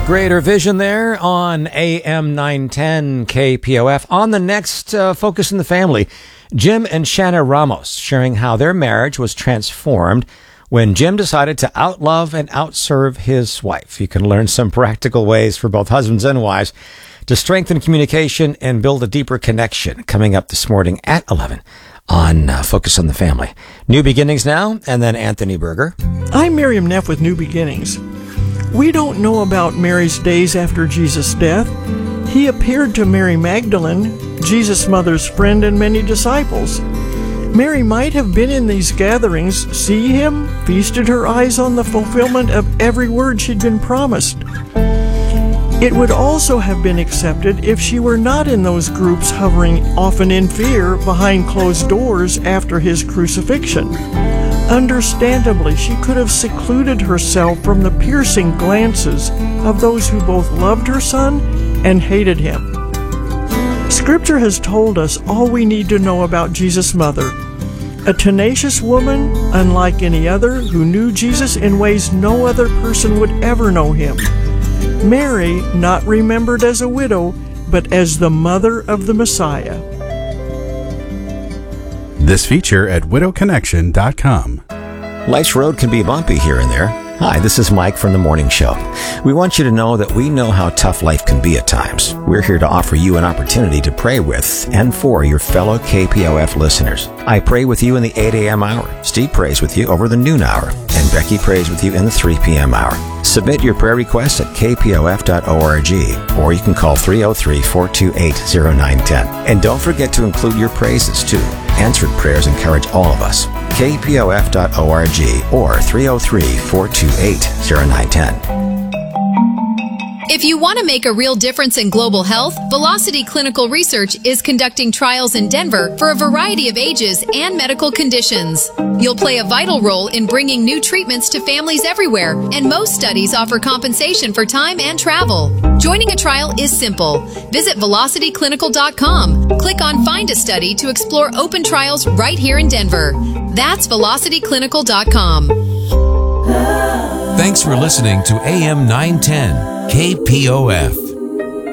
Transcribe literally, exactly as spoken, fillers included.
Greater Vision there on A M nine ten K P O F. On the next uh, Focus in the Family, Jim and Shanna Ramos sharing how their marriage was transformed when Jim decided to outlove and outserve his wife. You can learn some practical ways for both husbands and wives to strengthen communication and build a deeper connection, coming up this morning at eleven on uh, Focus on the Family. New Beginnings now, and then Anthony Berger. I'm Miriam Neff with New Beginnings. We don't know about Mary's days after Jesus' death. He appeared to Mary Magdalene, Jesus' mother's friend, and many disciples. Mary might have been in these gatherings, see him, feasted her eyes on the fulfillment of every word she'd been promised. It would also have been accepted if she were not in those groups hovering, often in fear, behind closed doors after his crucifixion. Understandably, she could have secluded herself from the piercing glances of those who both loved her son and hated him. Scripture has told us all we need to know about Jesus' mother, a tenacious woman unlike any other who knew Jesus in ways no other person would ever know him. Mary, not remembered as a widow, but as the mother of the Messiah. This feature at widow connection dot com. Life's road can be bumpy here and there. Hi, this is Mike from The Morning Show. We want you to know that we know how tough life can be at times. We're here to offer you an opportunity to pray with and for your fellow K P O F listeners. I pray with you in the eight a.m. hour. Steve prays with you over the noon hour. And Becky prays with you in the three p.m. hour. Submit your prayer requests at k p o f dot org, or you can call three oh three, four two eight, oh nine one oh. And don't forget to include your praises, too. Answered prayers encourage all of us. k p o f dot org or three oh three, four two eight, oh nine one oh. If you want to make a real difference in global health, Velocity Clinical Research is conducting trials in Denver for a variety of ages and medical conditions. You'll play a vital role in bringing new treatments to families everywhere, and most studies offer compensation for time and travel. Joining a trial is simple. Visit velocity clinical dot com. Click on Find a Study to explore open trials right here in Denver. That's velocity clinical dot com. Thanks for listening to A M nine ten K P O F.